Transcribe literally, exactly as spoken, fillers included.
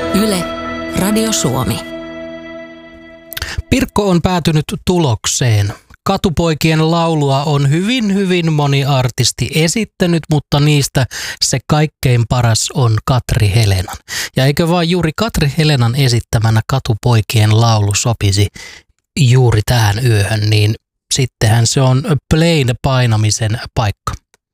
Yle, Radio Suomi. Pirkko on päätynyt tulokseen. Katupoikien laulua on hyvin, hyvin moni artisti esittänyt, mutta niistä se kaikkein paras on Katri Helenan. Ja eikö vaan juuri Katri Helenan esittämänä Katupoikien laulu sopisi juuri tähän yöhön, niin sittenhän se on plain painamisen paikka.